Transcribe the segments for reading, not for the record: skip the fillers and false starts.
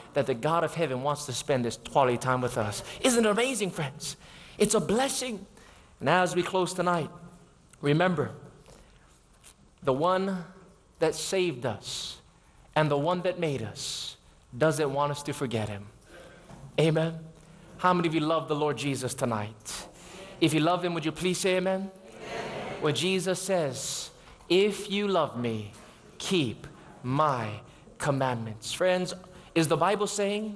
that the God of heaven wants to spend this quality time with us. Isn't it amazing, friends? It's a blessing. And as we close tonight, remember, the one that saved us and the one that made us doesn't want us to forget him. Amen. How many of you love the Lord Jesus tonight? If you love him, would you please say amen? Amen. When Jesus says, if you love me, keep my commandments. Friends, is the Bible saying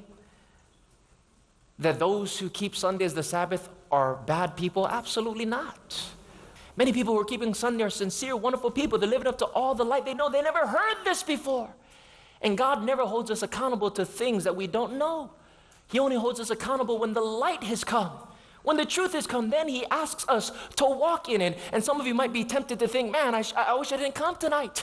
that those who keep Sunday as the Sabbath are bad people? Absolutely not. Many people who are keeping Sunday are sincere, wonderful people. They're living up to all the light they know. They never heard this before. And God never holds us accountable to things that we don't know. He only holds us accountable when the light has come. When the truth has come, then he asks us to walk in it. And some of you might be tempted to think, man, I wish I didn't come tonight.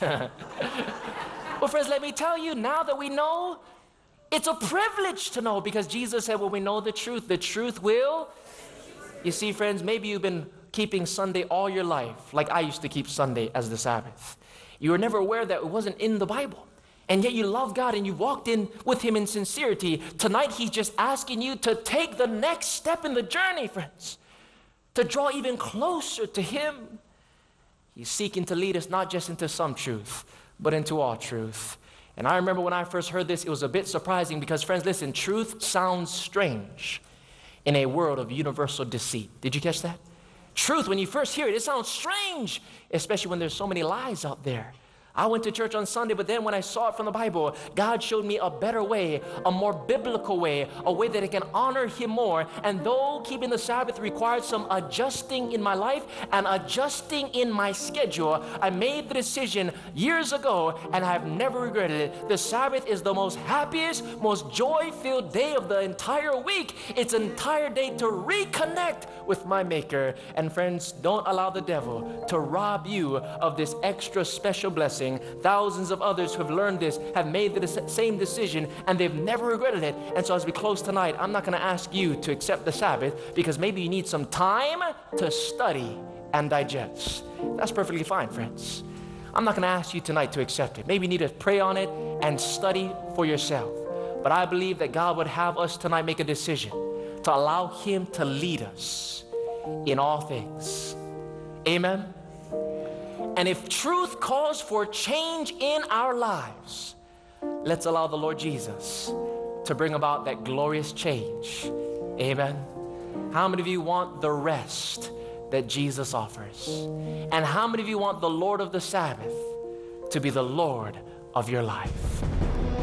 Well, friends, let me tell you, now that we know, it's a privilege to know, because Jesus said, when we know the truth will. You see, friends, maybe you've been keeping Sunday all your life, like I used to keep Sunday as the Sabbath. You were never aware that it wasn't in the Bible. And yet you love God and you walked in with him in sincerity. Tonight, he's just asking you to take the next step in the journey, friends, to draw even closer to him. He's seeking to lead us not just into some truth, but into all truth. And I remember when I first heard this, it was a bit surprising because, friends, listen, truth sounds strange in a world of universal deceit. Did you catch that? Truth, when you first hear it, it sounds strange, especially when there's so many lies out there. I went to church on Sunday, but then when I saw it from the Bible, God showed me a better way, a more biblical way, a way that I can honor him more. And though keeping the Sabbath required some adjusting in my life and adjusting in my schedule, I made the decision years ago, and I've never regretted it. The Sabbath is the most happiest, most joy-filled day of the entire week. It's an entire day to reconnect with my Maker. And friends, don't allow the devil to rob you of this extra special blessing. Thousands of others who have learned this have made the same decision, and they've never regretted it. And so as we close tonight, I'm not going to ask you to accept the Sabbath, because maybe you need some time to study and digest. That's perfectly fine, friends. I'm not going to ask you tonight to accept it. Maybe you need to pray on it and study for yourself. But I believe that God would have us tonight make a decision to allow him to lead us in all things. Amen. And if truth calls for change in our lives, let's allow the Lord Jesus to bring about that glorious change. Amen. How many of you want the rest that Jesus offers? And how many of you want the Lord of the Sabbath to be the Lord of your life?